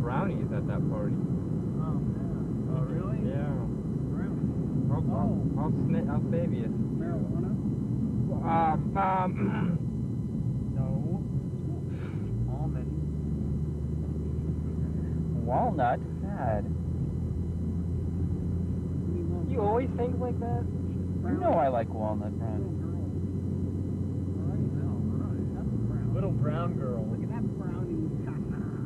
brownies at that party. Oh, yeah. Oh, really? Yeah. Brownies. I'll save you. Marijuana? No. Almond. Walnut? Sad. You always think like that? You know I like walnut brownies. Little brown girl. Look at that brownie. I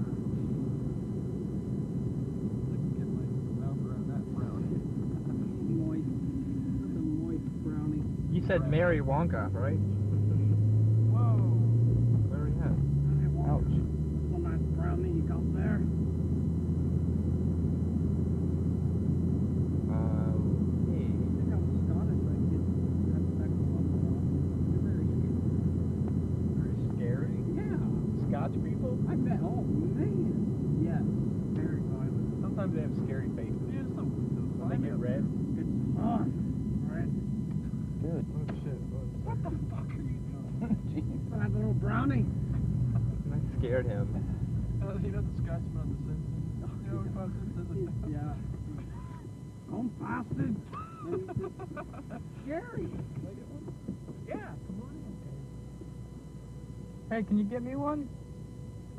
can get my mouth around that brownie. Moist. That's a moist brownie. You said Mary Wonka, right? Whoa. Where are we at? Ouch. That's a nice brownie you got there. Scotch people? I bet. Oh, man. Yes. Very violent. Sometimes they have scary faces. Yeah, when they get red. It's fun. Right? Good. Oh, shit. What the fuck are you doing? Jeez. That little brownie. I scared him. You know the Scotsman on The Simpsons? You know what Simpsons? Yeah. Come bastard. Scary. Yeah, come on in. Hey, can you get me one?